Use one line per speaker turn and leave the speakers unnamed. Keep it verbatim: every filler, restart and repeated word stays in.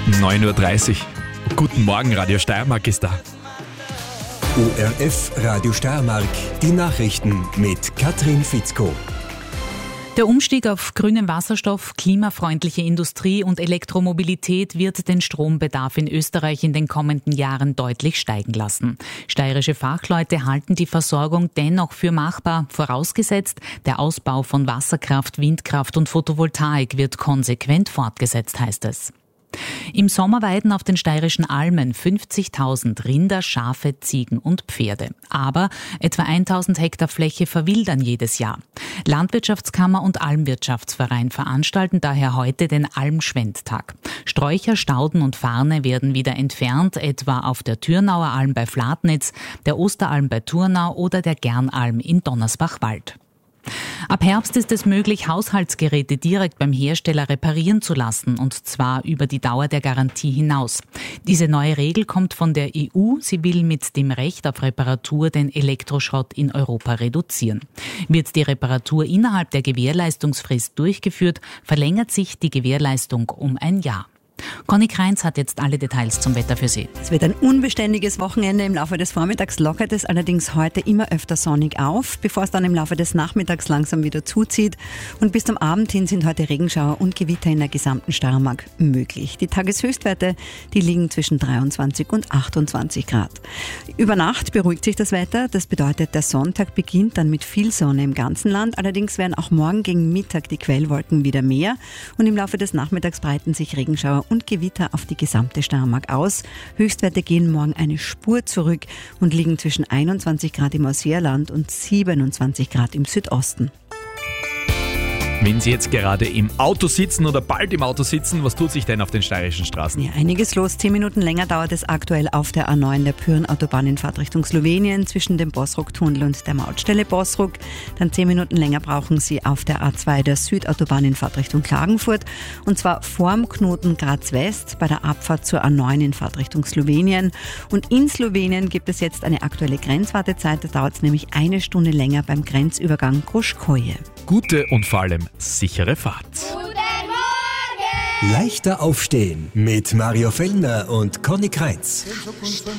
neun Uhr dreißig. Guten Morgen, Radio Steiermark ist da.
O R F Radio Steiermark, die Nachrichten mit Katrin Fitzko.
Der Umstieg auf grünen Wasserstoff, klimafreundliche Industrie und Elektromobilität wird den Strombedarf in Österreich in den kommenden Jahren deutlich steigen lassen. Steirische Fachleute halten die Versorgung dennoch für machbar, vorausgesetzt, der Ausbau von Wasserkraft, Windkraft und Photovoltaik wird konsequent fortgesetzt, heißt es. Im Sommer weiden auf den steirischen Almen fünfzigtausend Rinder, Schafe, Ziegen und Pferde. Aber etwa tausend Hektar Fläche verwildern jedes Jahr. Landwirtschaftskammer und Almwirtschaftsverein veranstalten daher heute den Almschwendtag. Sträucher, Stauden und Farne werden wieder entfernt, etwa auf der Thürnauer Alm bei Flatnitz, der Osteralm bei Thurnau oder der Gernalm in Donnersbach-Wald. Ab Herbst ist es möglich, Haushaltsgeräte direkt beim Hersteller reparieren zu lassen, und zwar über die Dauer der Garantie hinaus. Diese neue Regel kommt von der E U. Sie will mit dem Recht auf Reparatur den Elektroschrott in Europa reduzieren. Wird die Reparatur innerhalb der Gewährleistungsfrist durchgeführt, verlängert sich die Gewährleistung um ein Jahr. Conny Kreinz hat jetzt alle Details zum Wetter für Sie.
Es wird ein unbeständiges Wochenende. Im Laufe des Vormittags lockert es allerdings heute immer öfter sonnig auf, bevor es dann im Laufe des Nachmittags langsam wieder zuzieht. Und bis zum Abend hin sind heute Regenschauer und Gewitter in der gesamten Steiermark möglich. Die Tageshöchstwerte, die liegen zwischen dreiundzwanzig und achtundzwanzig Grad. Über Nacht beruhigt sich das Wetter. Das bedeutet, der Sonntag beginnt dann mit viel Sonne im ganzen Land. Allerdings werden auch morgen gegen Mittag die Quellwolken wieder mehr. Und im Laufe des Nachmittags breiten sich Regenschauer und Gewitter auf die gesamte Steiermark aus. Höchstwerte gehen morgen eine Spur zurück und liegen zwischen einundzwanzig Grad im Ausseerland und siebenundzwanzig Grad im Südosten.
Wenn Sie jetzt gerade im Auto sitzen oder bald im Auto sitzen, was tut sich denn auf den steirischen Straßen?
Ja, einiges los. Zehn Minuten länger dauert es aktuell auf der A neun der Pyrenenautobahn in Fahrtrichtung Slowenien zwischen dem Bosruck-Tunnel und der Mautstelle Bosruck. Dann zehn Minuten länger brauchen Sie auf der A zwei der Südautobahn in Fahrtrichtung Klagenfurt. Und zwar vorm Knoten Graz West bei der Abfahrt zur A neun in Fahrtrichtung Slowenien. Und in Slowenien gibt es jetzt eine aktuelle Grenzwartezeit. Da dauert es nämlich eine Stunde länger beim Grenzübergang Gruschkoje.
Gute und vor allem sichere Fahrt.
Guten Morgen!
Leichter aufstehen mit Mario Fellner und Conny Kreinz.